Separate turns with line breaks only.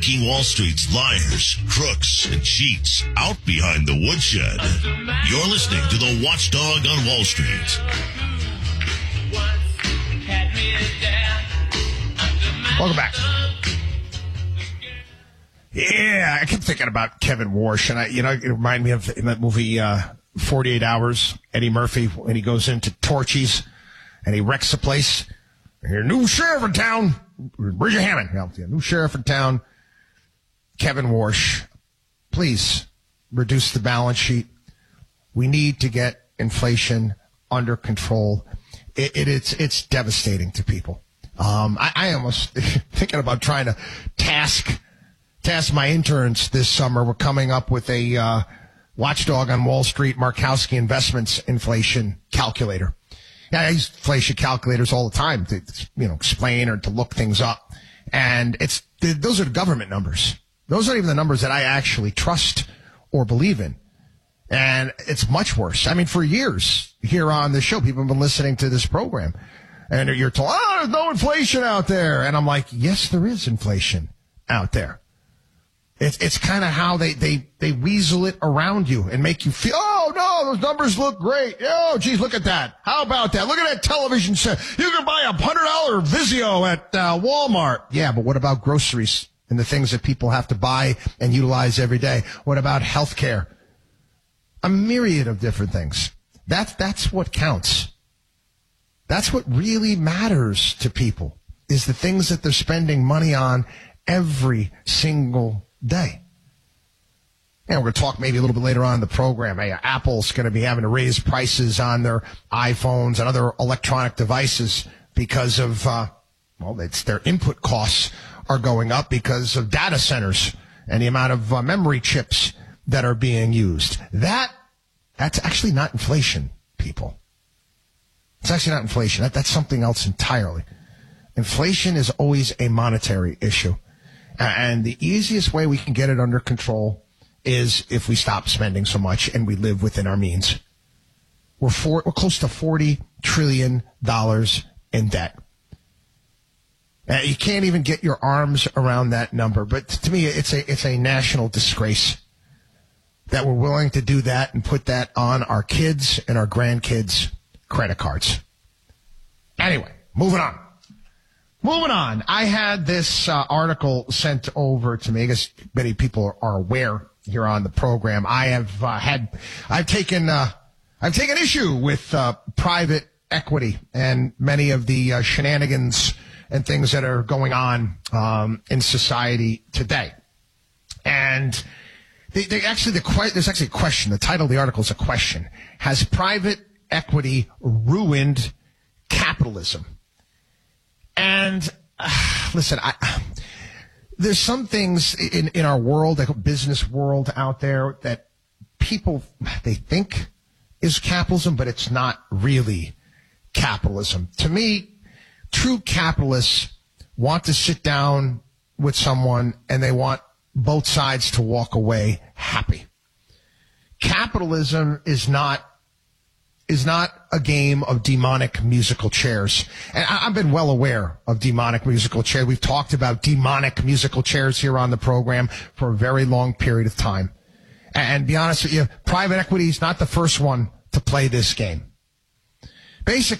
taking Wall Street's liars, crooks, and cheats out behind the woodshed. You're listening to the Watchdog on Wall Street.
Welcome back. Yeah, I kept thinking about Kevin Warsh, and it reminded me of in that movie 48 Hours, Eddie Murphy, when he goes into Torchy's and he wrecks the place. Your new sheriff in town, Bridget Hammond, new sheriff in town, Kevin Warsh. Please reduce the balance sheet. We need to get inflation under control. It's devastating to people. I almost thinking about trying to task my interns this summer. We're coming up with a Watchdog on Wall Street, Markowski Investments inflation calculator. Yeah, I use inflation calculators all the time to explain or to look things up. And those are the government numbers. Those aren't even the numbers that I actually trust or believe in. And it's much worse. I mean, for years here on the show, people have been listening to this program. And you're told, there's no inflation out there. And I'm like, yes, there is inflation out there. It's kind of how they weasel it around you and make you feel, oh, no, those numbers look great. Oh, geez, look at that. How about that? Look at that television set. You can buy a $100 Vizio at Walmart. Yeah, but what about groceries and the things that people have to buy and utilize every day? What about health care? A myriad of different things. That's what counts. That's what really matters to people, is the things that they're spending money on every single day. And we're going to talk maybe a little bit later on in the program. Hey, Apple's going to be having to raise prices on their iPhones and other electronic devices because of, it's their input costs are going up because of data centers and the amount of memory chips that are being used. That's actually not inflation, people. It's actually not inflation. That's something else entirely. Inflation is always a monetary issue. And the easiest way we can get it under control is if we stop spending so much and we live within our means. We're close to $40 trillion in debt. You can't even get your arms around that number. But to me, it's a national disgrace that we're willing to do that and put that on our kids and our grandkids' credit cards. Anyway, moving on. I had this article sent over to me. I guess many people are aware here on the program. I've taken issue with private equity and many of the shenanigans and things that are going on in society today. And there's actually a question. The title of the article is a question. Has private equity ruined capitalism? And listen, there's some things in our world, like business world out there, that people, they think is capitalism, but it's not really capitalism. To me, true capitalists want to sit down with someone and they want both sides to walk away happy. Capitalism is not a game of demonic musical chairs. And I've been well aware of demonic musical chairs. We've talked about demonic musical chairs here on the program for a very long period of time. And be honest with you, private equity is not the first one to play this game. Basically,